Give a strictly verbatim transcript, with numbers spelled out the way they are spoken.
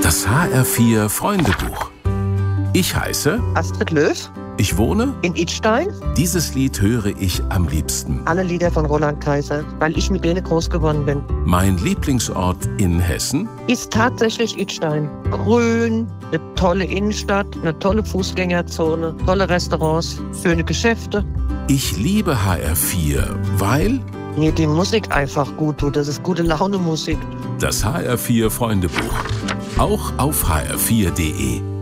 Das H R vier Freundebuch. Ich heiße Astrid Löw. Ich wohne In Idstein. Dieses Lied höre ich am liebsten. Alle Lieder von Roland Kaiser, weil ich mit denen groß geworden bin. Mein Lieblingsort in Hessen Ist tatsächlich Idstein. Grün, eine tolle Innenstadt, eine tolle Fußgängerzone, tolle Restaurants, schöne Geschäfte. Ich liebe H R vier, weil Mir die Musik einfach gut tut. Das ist gute Laune Musik. das H R vier Freundebuch. Auch auf h r vier punkt de.